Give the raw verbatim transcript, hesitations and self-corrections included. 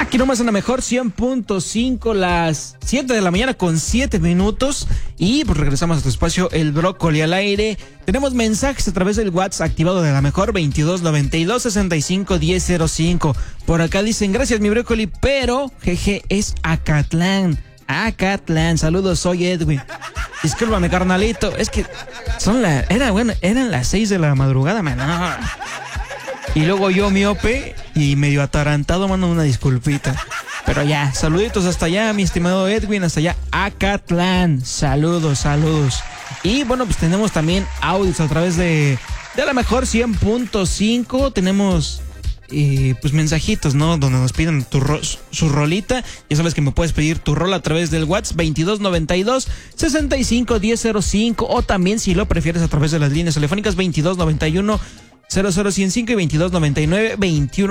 Aquí nomás en la mejor cien punto cinco, las siete de la mañana con siete minutos. Y pues regresamos a tu espacio, el brócoli al aire. Tenemos mensajes a través del WhatsApp activado de la mejor, veintidós noventa y dos sesenta y cinco diez cero cinco. Por acá dicen, gracias mi brócoli, pero jeje, es Acatlán. Acatlán, saludos, soy Edwin. Discúlpame, carnalito, es que son la, era bueno, eran las seis de la madrugada, man. No. Y luego yo miope y medio atarantado, mando una disculpita. Pero ya, saluditos hasta allá, mi estimado Edwin, hasta allá, Acatlán. Saludos, saludos. Y bueno, pues tenemos también audios a través de, de la mejor cien punto cinco. Tenemos eh, pues mensajitos, ¿no? Donde nos piden tu ro- su rolita. Ya sabes que me puedes pedir tu rol a través del WhatsApp veintidós noventa y dos sesenta y cinco diez cero cinco. O también, si lo prefieres, a través de las líneas telefónicas veintidós noventa y uno cero cero ciento cinco y veintidós noventa y nueve veintiuno